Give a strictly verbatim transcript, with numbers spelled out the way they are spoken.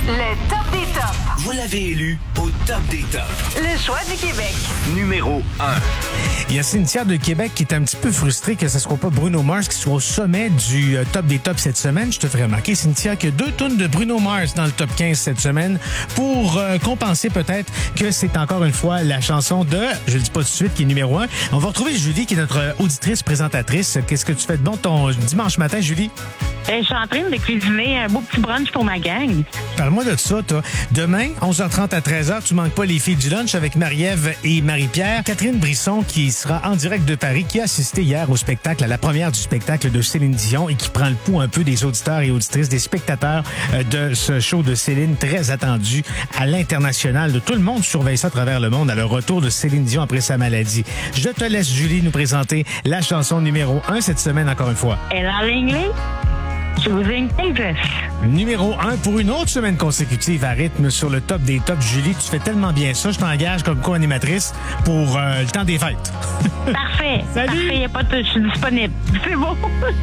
Le top des tops. Vous l'avez élu au top des tops. Le choix du Québec. Numéro un. Il y a Cynthia de Québec qui est un petit peu frustrée que ce ne soit pas Bruno Mars qui soit au sommet du euh, top des tops cette semaine. Je te ferai remarquer, Cynthia, qu'il y a deux tonnes de Bruno Mars dans le top quinze cette semaine pour euh, compenser peut-être que c'est encore une fois la chanson de, je le dis pas tout de suite, qui est numéro un. On va retrouver Julie, qui est notre auditrice présentatrice. Qu'est-ce que tu fais de bon ton dimanche matin, Julie? Je suis en train de cuisiner un beau petit brunch pour ma gang. Parle-moi de ça, toi. Demain, onze heures trente à treize heures, tu manques pas les filles du lunch avec Marie-Ève et Marie-Pierre. Catherine Brisson, qui sera en direct de Paris, qui a assisté hier au spectacle, à la première du spectacle de Céline Dion et qui prend le pouls un peu des auditeurs et auditrices, des spectateurs de ce show de Céline, très attendu à l'international. Tout le monde surveille ça à travers le monde à le retour de Céline Dion après sa maladie. Je te laisse, Julie, nous présenter la chanson numéro un cette semaine, encore une fois. Et là, Langley, Choosing Pages. Numéro un pour une autre semaine consécutive à rythme sur le top des tops. Julie, tu fais tellement bien ça. Je t'engage comme co-animatrice pour euh, le temps des fêtes. Parfait. Salut. Parfait, y a pas de... je suis disponible. C'est bon.